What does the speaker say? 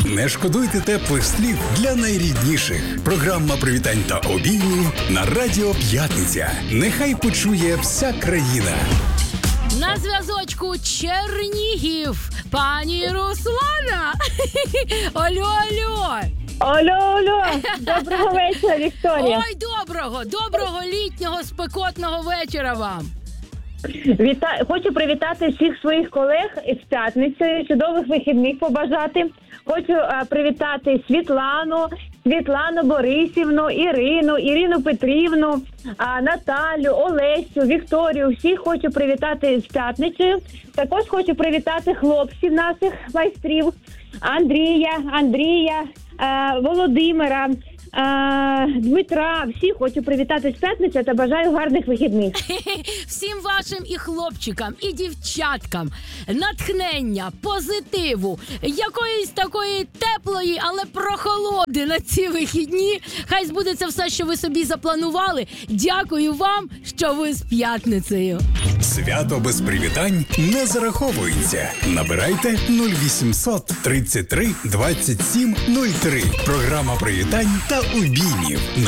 Не шкодуйте теплих слів для найрідніших. Програма привітань та обіймів на Радіо П'ятниця. Нехай почує вся країна. На зв'язочку Чернігів. Пані Руслана. Алло. Алло. Доброго вечора, Вікторія. Ой, доброго літнього спекотного вечора вам. Хочу привітати всіх своїх колег з п'ятницею, чудових вихідних побажати. Хочу привітати Світлану Борисівну, Ірину Петрівну, Наталю, Олесю, Вікторію. Всіх хочу привітати з п'ятницею. Також хочу привітати хлопців наших майстрів. Андрія, Володимира, Дмитра. Всіх хочу привітати з п'ятниці та бажаю гарних вихідних. Всім вашим і хлопчикам, і дівчаткам натхнення, позитиву, якоїсь такої теплої, але прохолоди на ці вихідні. Хай збудеться все, що ви собі запланували. Дякую вам, що ви з п'ятницею. Свято без привітань не зараховується. Набирайте 0800 33 27 03. Програма привітань та обіймів на